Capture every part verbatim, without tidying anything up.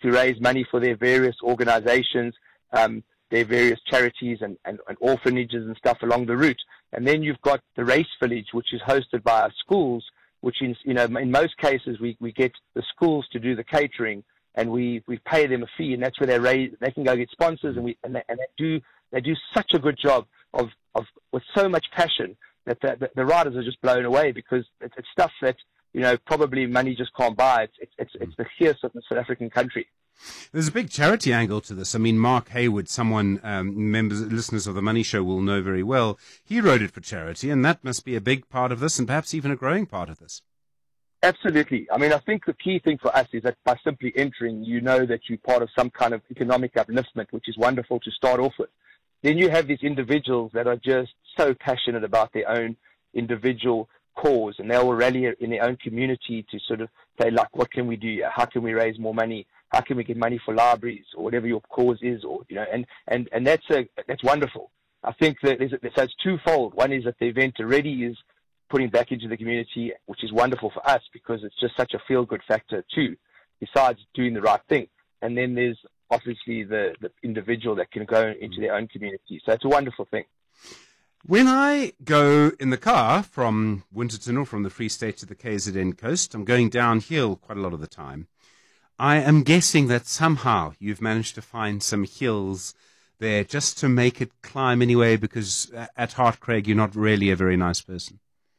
to raise money for their various organizations, um, their various charities and, and, and orphanages and stuff along the route. And then you've got the race village, which is hosted by our schools, which is, you know, in most cases we, we get the schools to do the catering, and we, we pay them a fee, and that's where they raise, they can go get sponsors, and we, and they, and they do, they do such a good job of, of, with so much passion that the, the, the riders are just blown away, because it's, it's stuff that, you know, probably money just can't buy. It's, it's, it's, it's the fierce of the South African country. There's a big charity angle to this. I mean, Mark Hayward, someone, um, members, listeners of the Money Show will know very well. He wrote it for charity, and that must be a big part of this, and perhaps even a growing part of this. Absolutely. I mean, I think the key thing for us is that by simply entering, you know that you're part of some kind of economic upliftment, which is wonderful to start off with. Then you have these individuals that are just so passionate about their own individual cause, and they will rally in their own community to sort of say, like, what can we do here? How can we raise more money? How can we get money for libraries, or whatever your cause is, or, you know, and, and, and that's a, that's wonderful. I think that there's a, so it's twofold. One is that the event already is putting back into the community, which is wonderful for us because it's just such a feel-good factor too, besides doing the right thing. And then there's obviously the, the individual that can go into their own community. So it's a wonderful thing. When I go in the car from Winterton or from the Free State to the K Z N coast, I'm going downhill quite a lot of the time. I am guessing that somehow you've managed to find some hills there just to make it climb anyway, because at heart, Craig, you're not really a very nice person.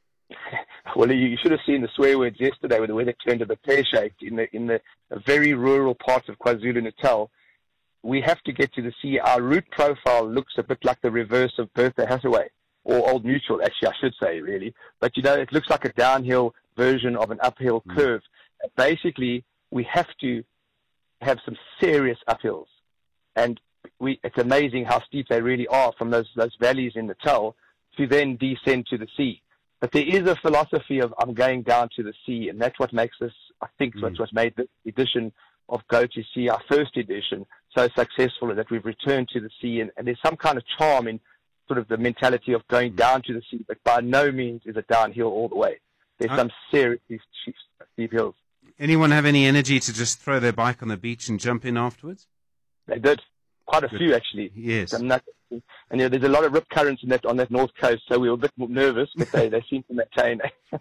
Well, you should have seen the swear words yesterday when the weather turned a bit pear-shaped in the in the very rural parts of KwaZulu-Natal. We have to get to the sea. Our route profile looks a bit like the reverse of Bertha Hathaway, or Old Mutual, actually, I should say, really. But, you know, it looks like a downhill version of an uphill mm. curve. Basically, we have to have some serious uphills. And we, it's amazing how steep they really are from those, those valleys in Natal to then descend to the sea. But there is a philosophy of I'm going down to the sea, and that's what makes this, I think, mm. that's what made the edition of Go to Sea, our first edition, so successful, that we've returned to the sea. And, and there's some kind of charm in sort of the mentality of going mm. down to the sea, but by no means is it downhill all the way. There's uh, some seriously steep, steep hills. Anyone have any energy to just throw their bike on the beach and jump in afterwards? They did. Quite a Good. few, actually. Yes. And, that, and you know, there's a lot of rip currents in that, on that north coast, so we were a bit more nervous, but they, they seem to maintain.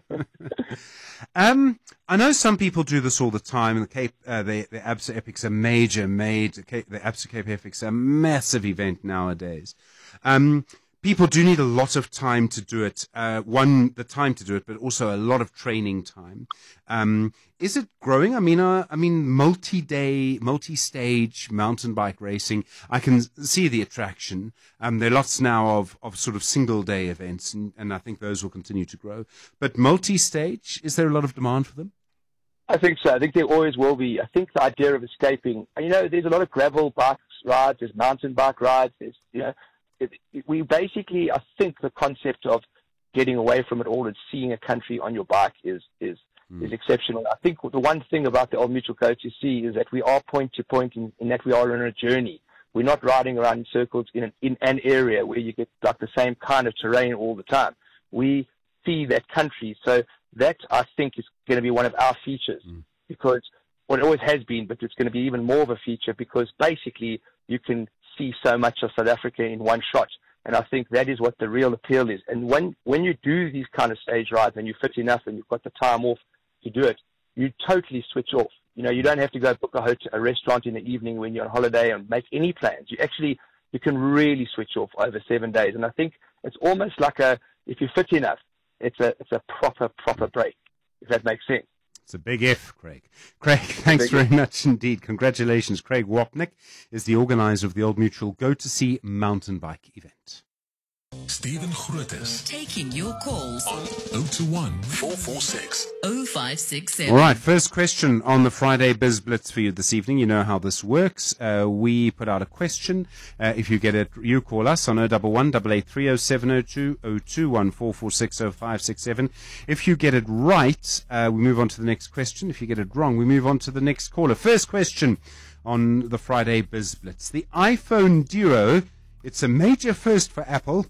um, I know some people do this all the time. The Cape, uh, the, the Absa Epics are major, made. The Absa Cape Epics are a massive event nowadays. Um, people do need a lot of time to do it. Uh, one, the time to do it, but also a lot of training time. Um, is it growing? I mean, uh, I mean, multi-day, multi-stage mountain bike racing. I can see the attraction. Um, there are lots now of, of sort of single-day events, and, and I think those will continue to grow. But multi-stage, is there a lot of demand for them? I think so. I think there always will be. I think the idea of escaping, you know, there's a lot of gravel bike rides, there's mountain bike rides, there's, you know, it, it, we basically, I think the concept of getting away from it all and seeing a country on your bike is, is, mm. is exceptional. I think the one thing about the Old Mutual Go to Sea is that we are point to point in, in that we are on a journey. We're not riding around in circles in an, in an area where you get like the same kind of terrain all the time. We see that country. So that, I think, is going to be one of our features mm. because, well, it always has been, but it's going to be even more of a feature because basically you can see so much of South Africa in one shot. And I think that is what the real appeal is. And when, when you do these kind of stage rides and you're fit enough and you've got the time off to do it, you totally switch off. You know, you don't have to go book a hotel, a restaurant in the evening when you're on holiday and make any plans. You actually, you can really switch off over seven days. And I think it's almost like a, if you're fit enough, it's a, it's a proper, proper break, if that makes sense. It's a big if, Craig. Craig, thanks very much indeed. Congratulations. Craig Wapnick is the organizer of the Old Mutual Go to Sea mountain bike event. Stephen Grootes. Taking your calls on oh two one, four four six, oh five six seven. All right, first question on the Friday Biz Blitz for you this evening. You know how this works. Uh, we put out a question. Uh, if you get it, you call us on oh one one, eight eight three, oh seven oh two, oh two one, four four six, oh five six seven. If you get it right, uh, we move on to the next question. If you get it wrong, we move on to the next caller. First question on the Friday Biz Blitz. The iPhone Duo, it's a major first for Apple.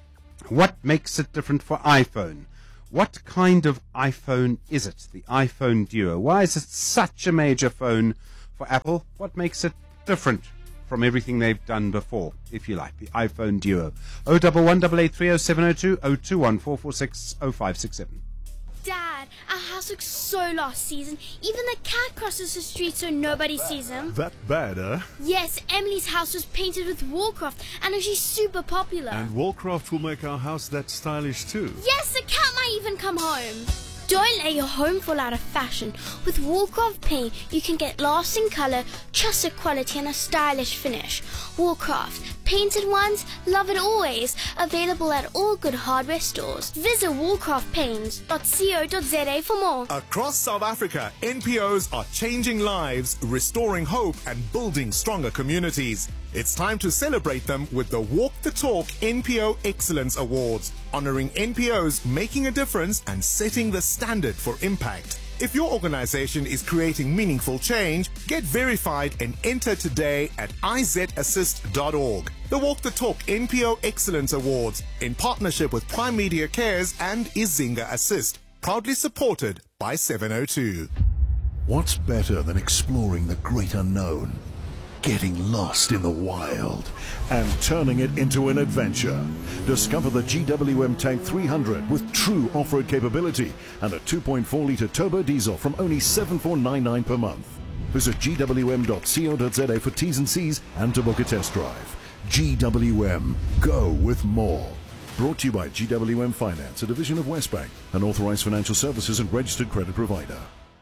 What makes it different for iPhone? What kind of iPhone is it? The iPhone Duo. Why is it such a major phone for Apple. What makes it different from everything they've done before, if you like? The iPhone Duo. oh one one, eight eight three, oh seven oh two, oh two one, four four six, oh five six seven. Dad, our house looks so last season. Even the cat crosses the street so nobody sees him. That bad, huh? Yes, Emily's house was painted with Warcraft, and she's super popular. And Warcraft will make our house that stylish too. Yes, the cat might even come home. Don't let your home fall out of fashion. With Warcraft paint, you can get lasting colour, trusted quality and a stylish finish. Warcraft, painted ones, love it always. Available at all good hardware stores. Visit warcraft paints dot co dot za for more. Across South Africa, N P Os are changing lives, restoring hope and building stronger communities. It's time to celebrate them with the Walk the Talk N P O Excellence Awards, honoring N P Os making a difference and setting the standard for impact. If your organization is creating meaningful change, get verified and enter today at i z assist dot org. The Walk the Talk N P O Excellence Awards, in partnership with Prime Media Cares and Izinga Assist, proudly supported by seven oh two. What's better than exploring the great unknown? Getting lost in the wild and turning it into an adventure. Discover the G W M Tank three hundred with true off-road capability and a two point four litre turbo diesel from only seven thousand four hundred ninety-nine pounds per month. Visit g w m dot co dot za for T's and C's and to book a test drive. G W M, go with more. Brought to you by G W M Finance, a division of Westbank, an authorized financial services and registered credit provider.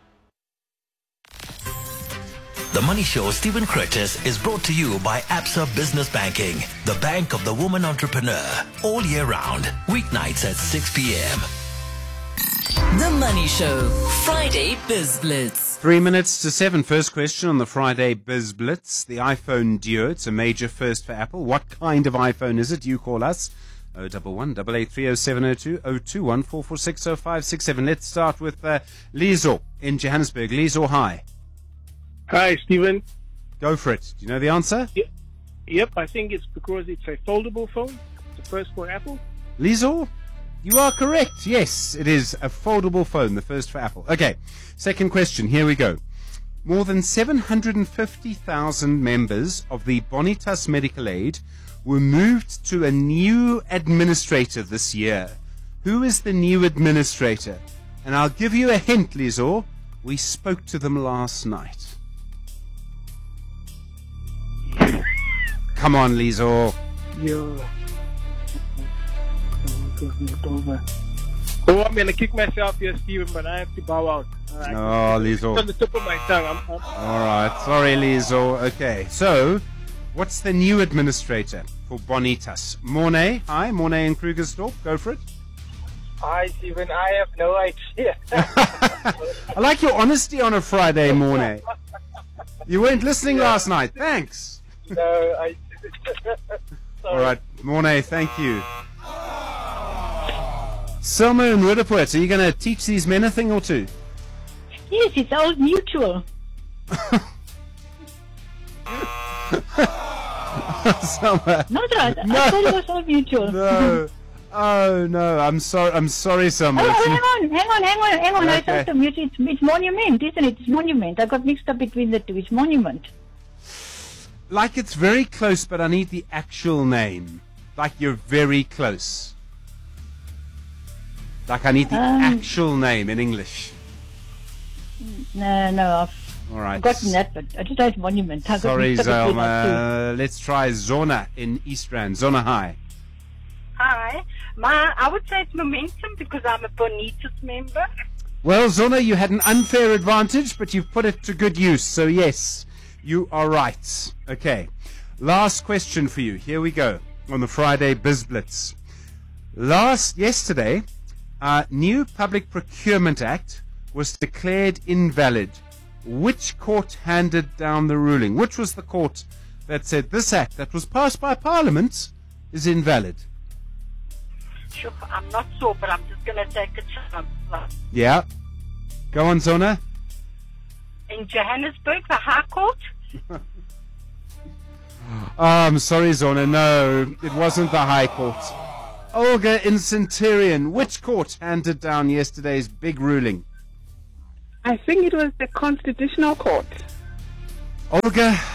The Money Show, Stephen Curtis, is brought to you by Absa Business Banking, the bank of the woman entrepreneur. All year round, weeknights at six p.m. The Money Show, Friday Biz Blitz. Three minutes to seven. First question on the Friday Biz Blitz. The iPhone Duo. It's a major first for Apple. What kind of iPhone is it? You call us. oh one one, eight eight three, oh seven oh two, oh two one, four four six, oh five six seven. Let's start with uh, Lizo in Johannesburg. Lizo, hi. Hi, Stephen. Go for it. Do you know the answer? Yep, yep I think it's because it's a foldable phone. It's the first for Apple. Lizo, you are correct. Yes, it is a foldable phone, the first for Apple. Okay, second question. Here we go. More than seven hundred fifty thousand members of the Bonitas Medical Aid were moved to a new administrator this year. Who is the new administrator? And I'll give you a hint, Lizo. We spoke to them last night. Come on, Lizo. Yeah. Oh, I'm going to kick myself here, Stephen, but I have to bow out. Right. Oh, Lizo. It's on the tip of my tongue. I'm, I'm... All right. Sorry, Lizo. Okay. So, what's the new administrator for Bonitas? Mornay. Hi, Mornay in Krugersdorp. Go for it. Hi, Stephen. I have no idea. I like your honesty on a Friday, Mornay. You weren't listening yeah. last night. Thanks. No, I... All right. Mornay, thank you. Selma and Rudderpoort, are you going to teach these men a thing or two? Yes, it's old mutual. Selma. Not right. No. I thought it was old mutual. No. Oh no, I'm sorry. I'm sorry, Selma. Oh, oh, hang on, hang on, hang on, hang on. Okay. I thought the mutual. It's, it's monument, isn't it? It's monument. I got mixed up between the two. It's monument. Like it's very close, but I need the actual name. Like you're very close. Like I need the um, actual name in English. No, no, I've All right. forgotten that, but I just know it's monument. I got Sorry, mixed up between that Zelma. Let's try Zona in East Rand. Zona, hi. Hi. My, I would say it's Momentum because I'm a Bonitas member. Well, Zona, you had an unfair advantage, but you've put it to good use. So, yes, you are right. Okay. Last question for you. Here we go on the Friday Biz Blitz. Last, yesterday, our new Public Procurement Act was declared invalid. Which court handed down the ruling? Which was the court that said this act that was passed by Parliament is invalid? Sure, I'm not sure, but I'm just going to take a chance. Yeah. Go on, Zona. In Johannesburg, the High Court? Oh, I'm sorry, Zona. No, it wasn't the High Court. Olga in Centurion, which court handed down yesterday's big ruling? I think it was the Constitutional Court. Olga